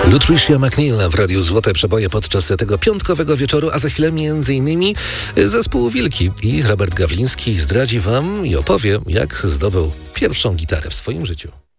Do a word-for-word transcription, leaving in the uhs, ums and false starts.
Lutricia McNeil w Radiu Złote Przeboje podczas tego piątkowego wieczoru, a za chwilę między innymi zespół Wilki i Robert Gawliński zdradzi wam i opowie, jak zdobył pierwszą gitarę w swoim życiu.